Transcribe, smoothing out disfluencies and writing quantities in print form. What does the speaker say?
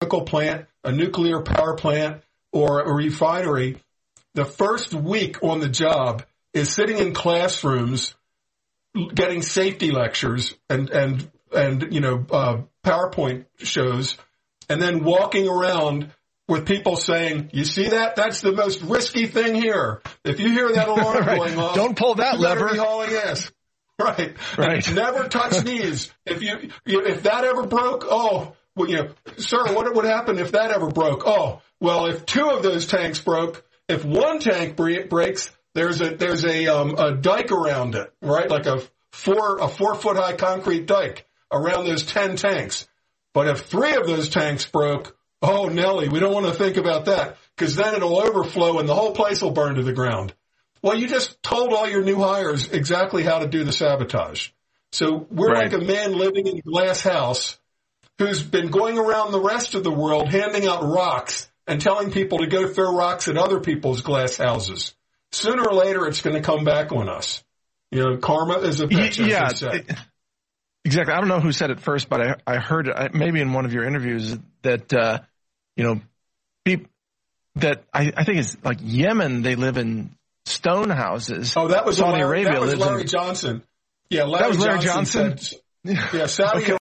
chemical plant, a nuclear power plant, or a refinery, the first week on the job is sitting in classrooms, getting safety lectures and PowerPoint shows, and then walking around with people saying, "You see that? That's the most risky thing here. If you hear that alarm going off, don't pull that lever. Be hauling ass." Right. Never touch knees. If that ever broke, sir, what would happen if that ever broke? Oh, well, if two of those tanks broke, if one tank breaks, there's a dike around it, right? Like a 4 foot high concrete dike around those 10 tanks. But if 3 of those tanks broke, oh, Nelly, we don't want to think about that, because then it'll overflow and the whole place will burn to the ground. Well, you just told all your new hires exactly how to do the sabotage. So we're like a man living in a glass house who's been going around the rest of the world handing out rocks and telling people to go throw rocks at other people's glass houses. Sooner or later, it's going to come back on us. Karma is a bitch, as they say. Exactly. I don't know who said it first, but I heard it maybe in one of your interviews that, that I think it's like Yemen, they live in stone houses. Oh, that was Saudi Arabia. That was Larry Johnson. Yeah, that was Larry Johnson. Saudi